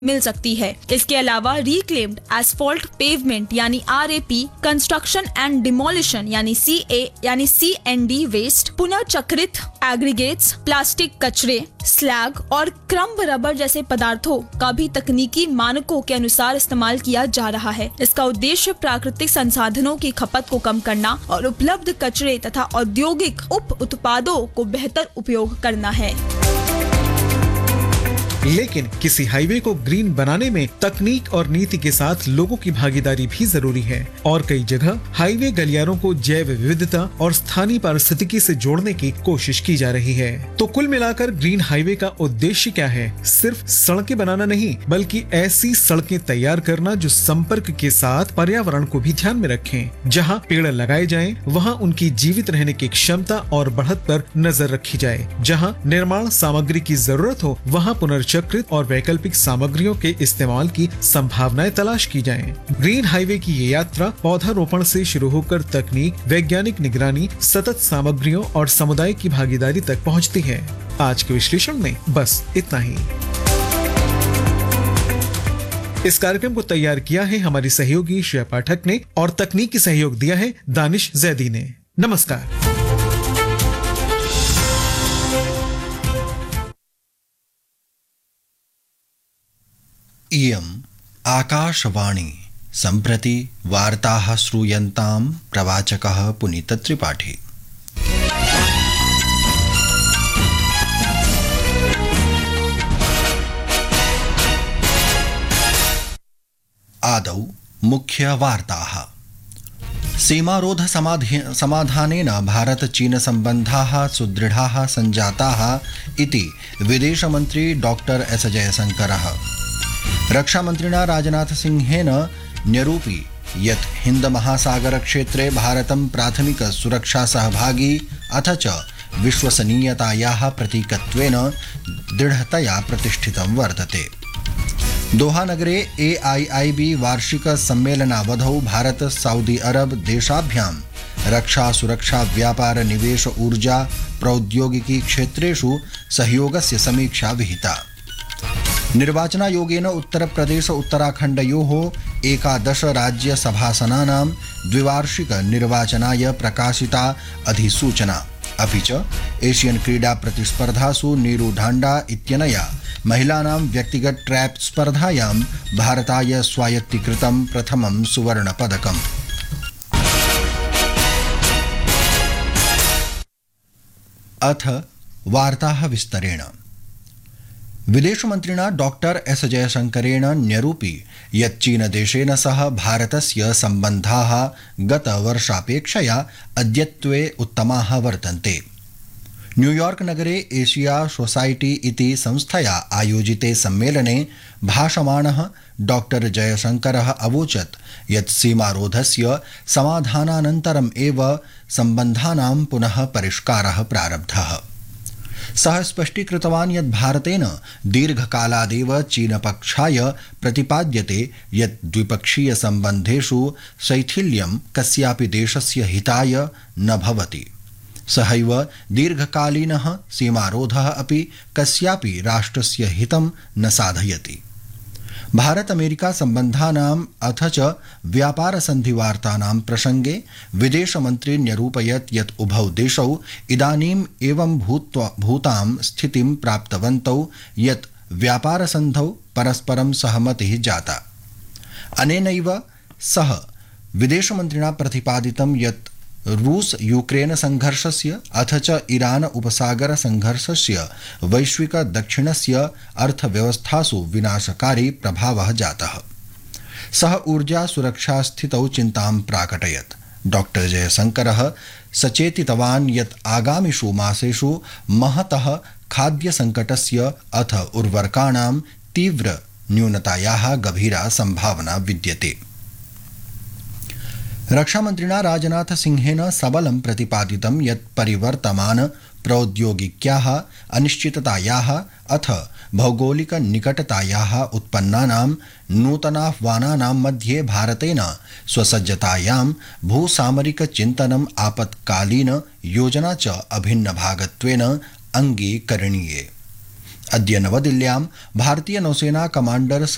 मिल सकती है। इसके अलावा रिक्लेम्ड एस्फॉल्ट पेवमेंट यानी RAP, कंस्ट्रक्शन एंड डिमोलिशन यानी CND वेस्ट, पुनर्चक्रित एग्रीगेट्स, प्लास्टिक कचरे, स्लैग और क्रम्ब रबर जैसे पदार्थों का भी तकनीकी मानकों के अनुसार इस्तेमाल किया जा रहा है। इसका उद्देश्य प्राकृतिक संसाधनों की खपत को कम करना और उपलब्ध कचरे तथा औद्योगिक उप उत्पादों को बेहतर उपयोग करना है। लेकिन किसी हाईवे को ग्रीन बनाने में तकनीक और नीति के साथ लोगों की भागीदारी भी जरूरी है और कई जगह हाईवे गलियारों को जैव विविधता और स्थानीय पारिस्थितिकी से जोड़ने की कोशिश की जा रही है। तो कुल मिलाकर ग्रीन हाईवे का उद्देश्य क्या है? सिर्फ सड़कें बनाना नहीं, बल्कि ऐसी सड़कें तैयार करना जो संपर्क के साथ पर्यावरण को भी ध्यान में रखें। जहाँ पेड़ लगाए जाएं, वहाँ उनकी जीवित रहने की क्षमता और बढ़त पर नजर रखी जाए। जहाँ निर्माण सामग्री की जरूरत हो, वहाँ पुनर्चक्रित और वैकल्पिक सामग्रियों के इस्तेमाल की संभावनाएं तलाश की जाएं। ग्रीन हाईवे की ये यात्रा पौधारोपण से शुरू होकर तकनीक, वैज्ञानिक निगरानी, सतत सामग्रियों और समुदाय की भागीदारी तक पहुंचती है। आज के विश्लेषण में बस इतना ही। इस कार्यक्रम को तैयार किया है हमारी सहयोगी श्रेया पाठक ने और तकनीकी सहयोग दिया है दानिश जैदी ने। नमस्कार। इयम् आकाशवाणी सम्प्रति वार्ताः श्रूयन्तां प्रवाचकः पुनीत त्रिपाठी। आदौ मुख्य वार्ताः। सीमारोध समाधानेन भारत चीन सम्बन्धाः सुदृढाः सञ्जाताः इति विदेशमन्त्री डॉक्टर एस जयशंकरः रक्षामन्त्रिणा राजनाथ सिंहेन न्यरूपि यत् हिंद महासागर क्षेत्रे भारतं प्राथमिक सुरक्षा सहभागी अथ च विश्वसनीयतायाः प्रतीकत्वेन दृढतया प्रतिष्ठितं वर्तते। दोहा नगरे AIIB वार्षिक सम्मेलनावधौ भारत सऊदी अरब देशाभ्यां रक्षा सुरक्षा व्यापार निवेश ऊर्जा प्रौद्योगिकी क्षेत्रेषु सहयोगस्य समीक्षा विहिता। निर्वाचनायोगेन उत्तर प्रदेश उत्तराखण्डयोः 11 राज्यसभासनानां द्विवार्षिक निर्वाचनाय प्रकाशिता अधिसूचना। अपि च एशियन क्रीडा प्रतिस्पर्धासु नीरू ढांडा इत्यनया महिलानां व्यक्तिगत ट्रैप स्पर्धायां भारताय स्वायत्तीकृतं प्रथमं सुवर्णपदकम्। अथ वार्ताः विस्तरेण। विदेशमन्त्रिणा डॉक्टर एस जयशंकरेण न्यरूपि यत् चीनदेशेन सह भारतस्य सम्बन्धाः गतवर्षापेक्षया अद्यत्वे उत्तमाः वर्तन्ते। न्यूयॉर्क नगरे एशिया सोसाइटी इति संस्थया आयोजिते सम्मेलने भाषमाणः डॉक्टर जयशंकरः अवोचत् यत् सीमारोधस्य समाधानानन्तरम् एव सम्बन्धानां पुनः परिष्कारः प्रारब्धः। सः स्पष्टीकृतवान् यत् भारतेन दीर्घकालादेव चीनपक्षाय प्रतिपाद्यते यत् द्विपक्षीय सम्बन्धेषु शैथिल्यं कस्यापि देशस्य हिताय न भवति। सहैव दीर्घकालीनः सीमारोधः अपि कस्यापि राष्ट्रस्य हितं न साधयति। भारत अमेरिका सम्बन्धानाम् अथ च व्यापार सन्धिवार्तानां प्रसंगे विदेशमन्त्री न्यरूपयत् यत् उभौ देशौ इदानीम् एवं भूतां स्थितिं प्राप्तवन्तौ यत् व्यापार सन्धौ परस्परं सहमतिः जाता। अनेनैव सह विदेशमन्त्रिणा प्रतिपादितं यत् रूस यूक्रेन संघर्षस्य अथ च ईरान उपसागर संघर्षस्य वैश्विक दक्षिणस्य अर्थव्यवस्थासु विनाशकारी प्रभावः जातः। सः ऊर्जा सुरक्षा स्थितौ चिन्तां प्राकटयत्। डॉक्टर जयशंकरः सचेतितवान् यत् आगामिषु मासेषु महतः खाद्य संकटस्य अथ उर्वरकाणां तीव्र न्यूनतायाः गभीरा संभावना विद्यते। रक्षामन्त्रिणा राजनाथ सिंहेन सबलं प्रतिपादितं यत् परिवर्तमान प्रौद्योगिक्याः अनिश्चिततायाः अथ भौगोलिक निकटतायाः उत्पन्नानां नूतनाह्वानानां मध्ये भारतेन स्वसज्जतायां भूसामरिक चिन्तनम् आपत्कालीन योजना च अभिन्नभागत्वेन अङ्गीकरणीये। अद्य नवदिल्ल्यां भारतीय नौसेना कमाण्डर